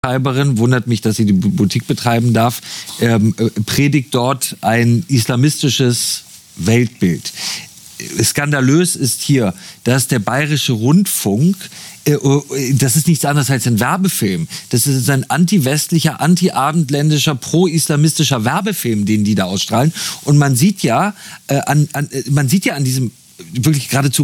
Betreiberin, wundert mich, dass sie die Boutique betreiben darf, predigt dort ein islamistisches Weltbild. Skandalös ist hier, dass der Bayerische Rundfunk, das ist nichts anderes als ein Werbefilm. Das ist ein anti-westlicher, anti-abendländischer, pro-islamistischer Werbefilm, den die da ausstrahlen. Und man sieht ja an diesem wirklich geradezu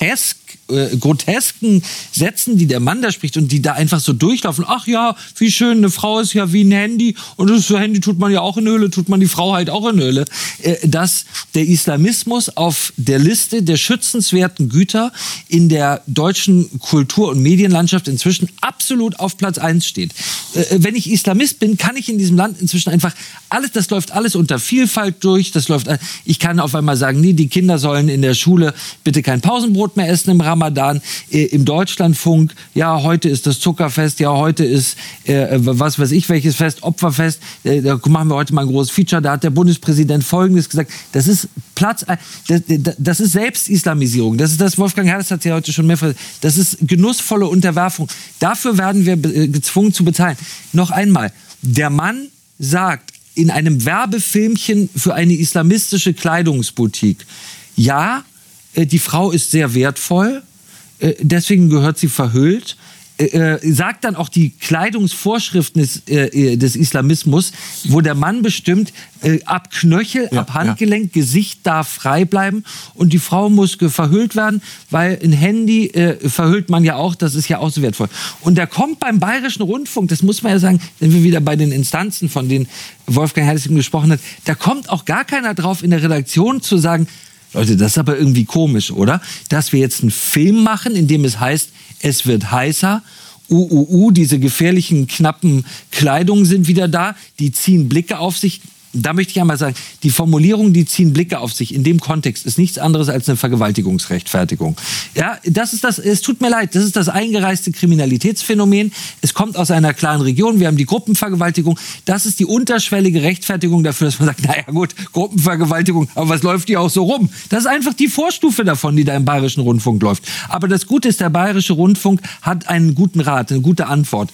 grotesken Sätzen, die der Mann da spricht und die da einfach so durchlaufen. Ach ja, wie schön, eine Frau ist ja wie ein Handy und das Handy tut man ja auch in Höhle, tut man die Frau halt auch in Höhle. Dass der Islamismus auf der Liste der schützenswerten Güter in der deutschen Kultur- und Medienlandschaft inzwischen absolut auf Platz 1 steht. Wenn ich Islamist bin, kann ich in diesem Land inzwischen einfach alles, das läuft alles unter Vielfalt durch, ich kann auf einmal sagen, nee, die Kinder sollen in der Schule bitte kein Pausenbrot mehr essen im Ramadan. Im Deutschlandfunk, ja, heute ist das Zuckerfest, ja, heute ist, was weiß ich, welches Fest, Opferfest, da machen wir heute mal ein großes Feature, da hat der Bundespräsident Folgendes gesagt, das ist das ist Selbstislamisierung, das ist das, Wolfgang Herrles hat es ja heute schon mehrfach, das ist genussvolle Unterwerfung. Dafür werden wir gezwungen zu bezahlen. Noch einmal, der Mann sagt in einem Werbefilmchen für eine islamistische Kleidungsboutique, ja, die Frau ist sehr wertvoll, deswegen gehört sie verhüllt. Sagt dann auch die Kleidungsvorschriften des Islamismus, wo der Mann bestimmt, ab Knöchel, ab Handgelenk, Gesicht darf frei bleiben und die Frau muss verhüllt werden, weil ein Handy verhüllt man ja auch, das ist ja auch so wertvoll. Und da kommt beim Bayerischen Rundfunk, das muss man ja sagen, wenn wir wieder bei den Instanzen, von denen Wolfgang Herrles gesprochen hat, da kommt auch gar keiner drauf in der Redaktion zu sagen, Leute, das ist aber irgendwie komisch, oder? Dass wir jetzt einen Film machen, in dem es heißt, es wird heißer, diese gefährlichen, knappen Kleidungen sind wieder da, die ziehen Blicke auf sich. Da möchte ich einmal sagen, die Formulierung, die ziehen Blicke auf sich, in dem Kontext ist nichts anderes als eine Vergewaltigungsrechtfertigung. Ja, das ist das, es tut mir leid, das ist das eingereiste Kriminalitätsphänomen. Es kommt aus einer klaren Region, wir haben die Gruppenvergewaltigung. Das ist die unterschwellige Rechtfertigung dafür, dass man sagt, naja gut, Gruppenvergewaltigung, aber was läuft die auch so rum? Das ist einfach die Vorstufe davon, die da im Bayerischen Rundfunk läuft. Aber das Gute ist, der Bayerische Rundfunk hat einen guten Rat, eine gute Antwort.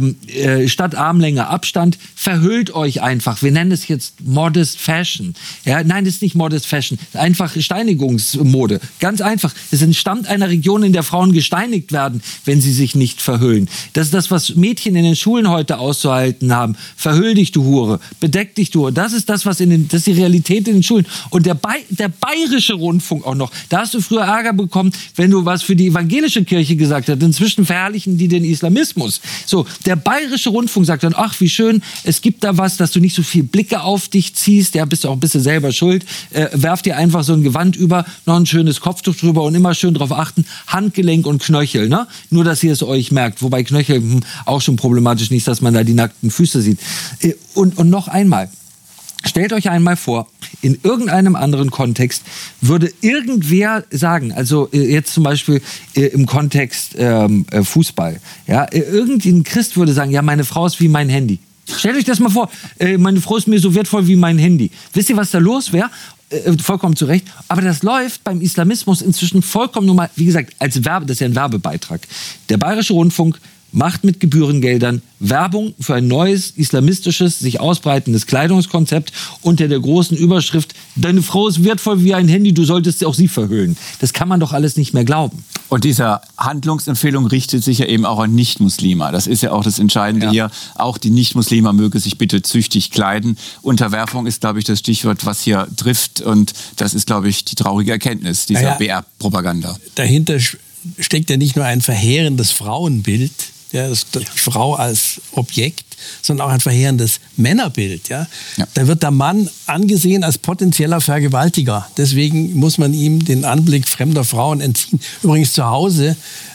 Statt Armlänge Abstand, verhüllt euch einfach. Wir nennen es jetzt Modest Fashion. Ja, nein, das ist nicht Modest Fashion. Einfach Steinigungsmode. Ganz einfach. Es entstammt einer Region, in der Frauen gesteinigt werden, wenn sie sich nicht verhüllen. Das ist das, was Mädchen in den Schulen heute auszuhalten haben. Verhüll dich, du Hure. Bedeck dich, du Hure. Das ist das, das ist die Realität in den Schulen. Und der Bayerische Rundfunk auch noch. Da hast du früher Ärger bekommen, wenn du was für die evangelische Kirche gesagt hast. Inzwischen verherrlichen die den Islamismus. So, der Bayerische Rundfunk sagt dann, ach, wie schön, es gibt da was, dass du nicht so viel Blicke auf dich ziehst, ja, bist du auch ein bisschen selber schuld, werf dir einfach so ein Gewand über, noch ein schönes Kopftuch drüber und immer schön darauf achten, Handgelenk und Knöchel, ne? Nur, dass ihr es euch merkt, wobei Knöchel auch schon problematisch nicht, dass man da die nackten Füße sieht. Und noch einmal, stellt euch einmal vor, in irgendeinem anderen Kontext würde irgendwer sagen, also jetzt zum Beispiel im Kontext Fußball, ja, irgendein Christ würde sagen, ja, meine Frau ist wie mein Handy. Stellt euch das mal vor, meine Frau ist mir so wertvoll wie mein Handy. Wisst ihr, was da los wäre? Vollkommen zu Recht. Aber das läuft beim Islamismus inzwischen vollkommen normal. Wie gesagt, als das ist ja ein Werbebeitrag. Der Bayerische Rundfunk macht mit Gebührengeldern Werbung für ein neues, islamistisches, sich ausbreitendes Kleidungskonzept unter der großen Überschrift, deine Frau ist wertvoll wie ein Handy, du solltest auch sie verhüllen. Das kann man doch alles nicht mehr glauben. Und diese Handlungsempfehlung richtet sich ja eben auch an Nichtmuslime. Das ist ja auch das Entscheidende hier. Auch die Nichtmuslime möge sich bitte züchtig kleiden. Unterwerfung ist, glaube ich, das Stichwort, was hier trifft. Und das ist, glaube ich, die traurige Erkenntnis dieser BR-Propaganda. Dahinter steckt ja nicht nur ein verheerendes Frauenbild, ja, die Frau als Objekt, sondern auch ein verheerendes Männerbild. Ja? Ja. Da wird der Mann angesehen als potenzieller Vergewaltiger. Deswegen muss man ihm den Anblick fremder Frauen entziehen. Übrigens zu Hause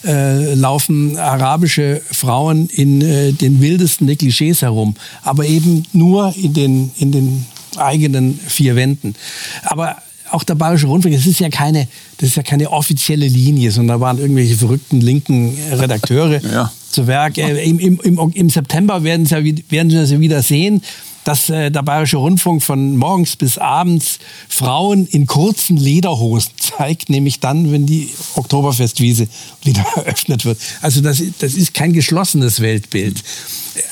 laufen arabische Frauen in den wildesten Negligés herum, aber eben nur in den eigenen vier Wänden. Aber auch der Bayerische Rundfunk, das ist ja keine offizielle Linie, sondern da waren irgendwelche verrückten linken Redakteure. Ja. zu Werk. Im September werden Sie ja wieder sehen, dass der Bayerische Rundfunk von morgens bis abends Frauen in kurzen Lederhosen zeigt, nämlich dann, wenn die Oktoberfestwiese wieder eröffnet wird. Also das ist kein geschlossenes Weltbild.